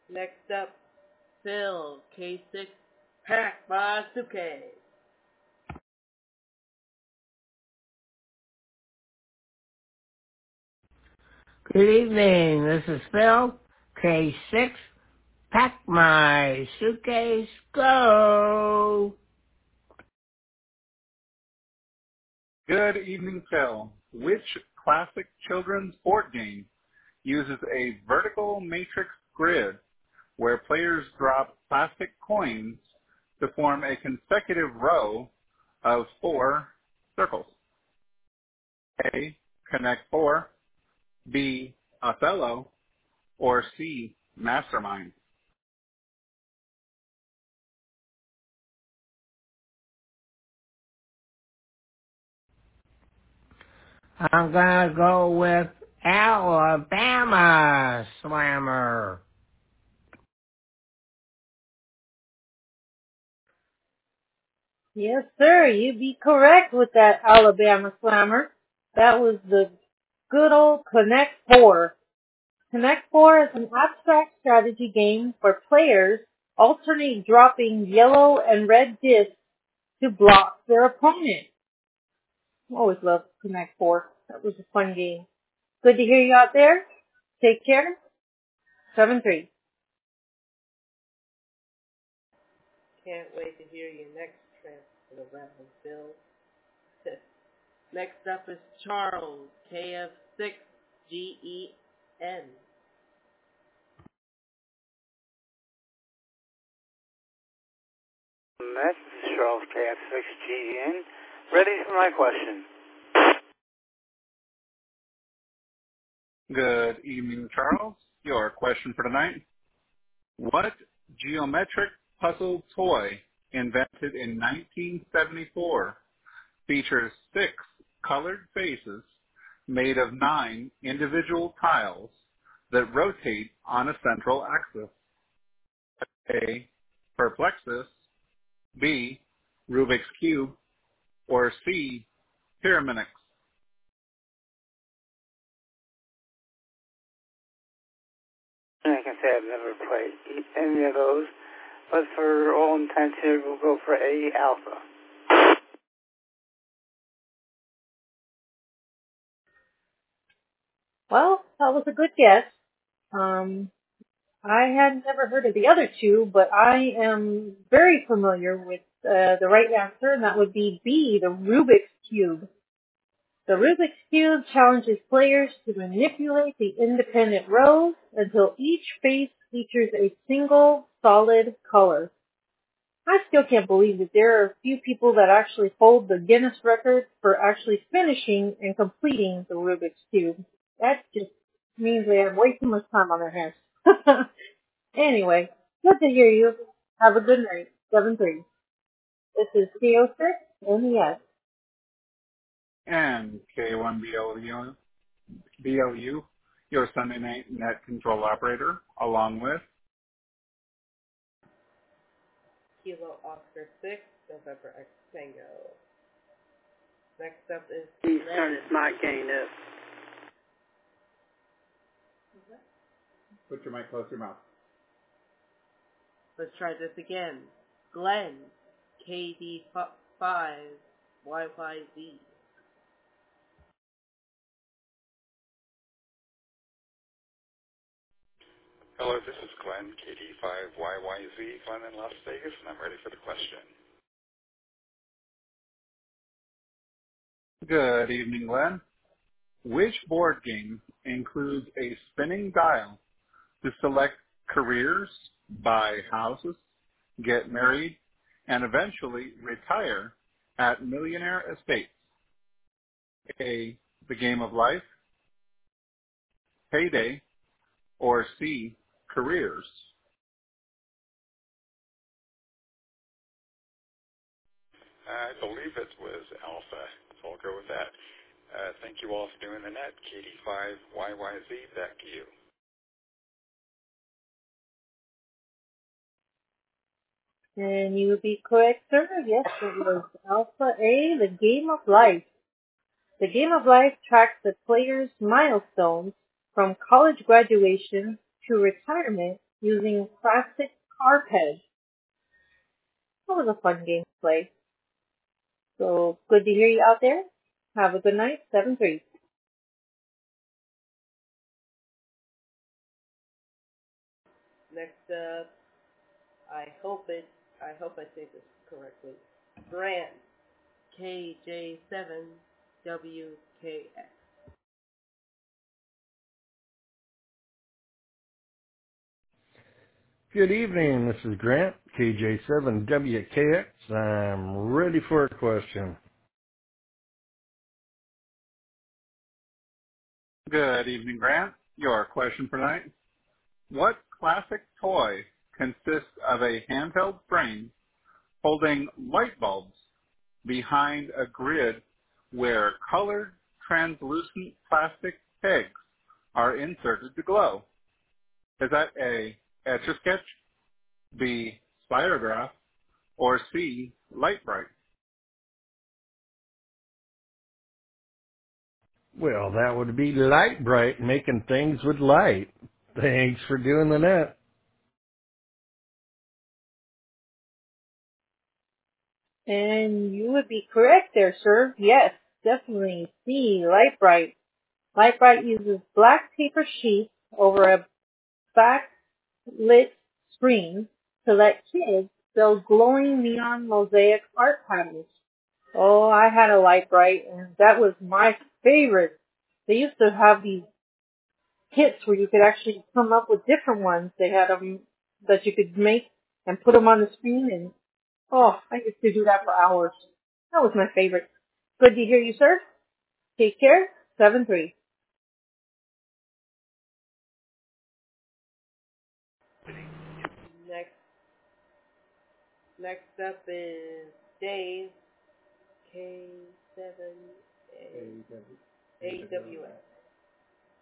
Next up, Phil, K6, Pack by Suitcase. Good evening, this is Phil, K6, pack my suitcase, go! Good evening, Phil. Which classic children's board game uses a vertical matrix grid where players drop plastic coins to form a consecutive row of 4 circles? A, Connect 4, B, Othello, or C, Mastermind? I'm gonna go with Alabama Slammer. Yes, sir. You'd be correct with that Alabama Slammer. That was the good old Connect 4. Connect 4 is an abstract strategy game where players alternate dropping yellow and red discs to block their opponent. Always loved Connect 4. That was a fun game. Good to hear you out there. Take care. 7-3. Can't wait to hear your next trip to the round, Phil. Next up is Charles, KF6GEN. This is Charles KF6GEN. Ready for my question. Good evening, Charles. Your question for tonight. What geometric puzzle toy invented in 1974 features 6 colored faces made of 9 individual tiles that rotate on a central axis? A, Perplexus, B, Rubik's Cube, or C, Pyraminx? I can say I've never played any of those, but for all intents here, we'll go for A, Alpha. Well, that was a good guess. I had never heard of the other two, but I am very familiar with the right answer, and that would be B, the Rubik's Cube. The Rubik's Cube challenges players to manipulate the independent rows until each face features a single solid color. I still can't believe that there are a few people that actually hold the Guinness record for actually finishing and completing the Rubik's Cube. That just means they have way too much time on their hands. Anyway, good to hear you. Have a good night. 7-3. This is CO6 MES. And K1BLU, your Sunday night net control operator, along with Kilo Oscar 6, November X Tango. Next up is Please turn his mic gain up. Put your mic close to your mouth. Let's try this again. Glenn, KD5YYZ. Hello, this is Glenn, KD5YYZ, Glenn in Las Vegas, and I'm ready for the question. Good evening, Glenn. Which board game includes a spinning dial to select careers, buy houses, get married, and eventually retire at millionaire estates? A, The Game of Life, Payday, or C, Careers? I believe it was Alpha, so I'll go with that. Thank you all for doing the net. KD5YYZ, back to you. And you would be correct, sir. Yes, it was Alpha A, the Game of Life. The Game of Life tracks the player's milestones from college graduation to retirement using plastic car pegs. That was a fun game to play. So good to hear you out there. Have a good night. 7-3. Next up, I hope I say this correctly. Grant, KJ7WKX. Good evening, this is Grant, KJ7WKX. I'm ready for a question. Good evening, Grant. Your question for tonight. What classic toy consists of a handheld frame holding light bulbs behind a grid where colored translucent plastic pegs are inserted to glow? Is that A, Etch-a-Sketch, B, Spirograph, or C, Light-Brite? Well, that would be Light-Brite, making things with light. Thanks for doing the net. And you would be correct there, sir. Yes, definitely. C, Light-Brite. Light-Brite uses black paper sheets over a backlit screen to let kids build glowing neon mosaic art patterns. Oh, I had a Light-Brite, and that was my favorite. They used to have these kits where you could actually come up with different ones. They had them that you could make and put them on the screen, and oh, I used to do that for hours. That was my favorite. Good to hear you, sir. Take care. 7-3. Next up is Dave, K7AWS.